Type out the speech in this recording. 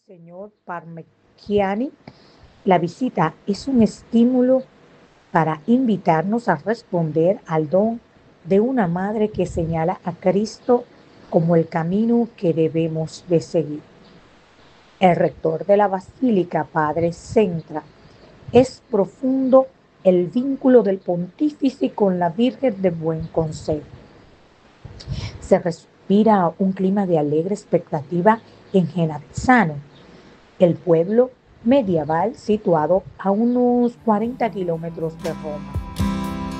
Señor Parmigiani, la visita es un estímulo para invitarnos a responder al don de una madre que señala a Cristo como el camino que debemos de seguir. El rector de la Basílica, Padre Centra, es profundo el vínculo del pontífice con la Virgen de Buen Consejo. Se respira un clima de alegre expectativa en Genazzano, el pueblo medieval situado a unos 40 kilómetros de Roma.